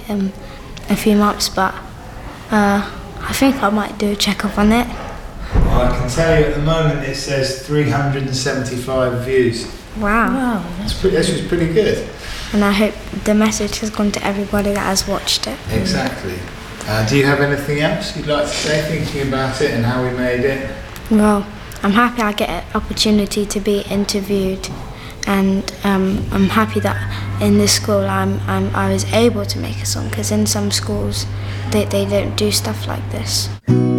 a few months, but I think I might do a check-up on it. Well, I can tell you at the moment it says 375 views. Wow. That's pretty good. And I hope the message has gone to everybody that has watched it. Exactly. Do you have anything else you'd like to say, thinking about it and how we made it? Well, I'm happy I get an opportunity to be interviewed, and I'm happy that in this school I was able to make a song, because in some schools they don't do stuff like this.